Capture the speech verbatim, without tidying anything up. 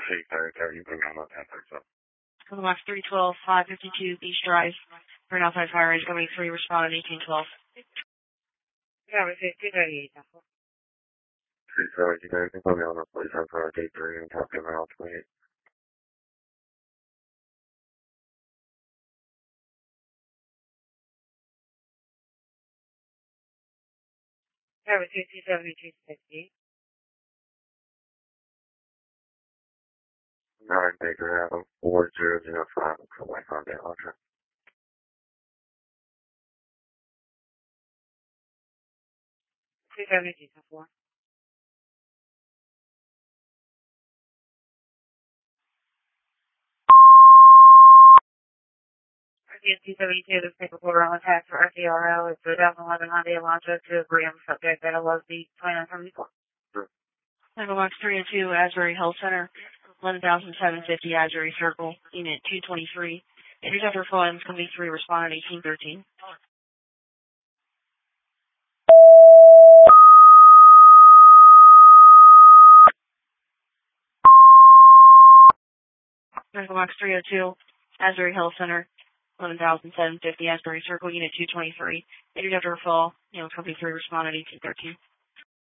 Hey, sorry, sorry, you put me on that ten thirty. Come Box three twelve, five fifty-two, Beach Drive. For an outside fire range, coming three, responded eighteen twelve. Yeah, we say two thirty-eight. Hey, sorry, you guys can put me on that place on for gate three and talk to my alternate. Yeah, we say two seventy-two sixty. Nine Baker Ave, four zero zero five, for my contact launcher. two seventy-two four. R T S two seventy-two, this paper quarter on attack for R T R L. It's two thousand eleven Hyundai Elantra to a Brim subject that was the twenty-nine seventy-four. Echo Box three oh two, Asbury Health Center. eleven thousand seven hundred fifty, Asbury Circle, Unit two twenty-three. Interceptor funds, coming three, responded eighteen thirteen. Echo Box three oh two, Asbury Health Center. eleven thousand seven hundred fifty, Asbury Circle, Unit two twenty-three. Interceptor fall, you know, company three, responded eighteen thirteen.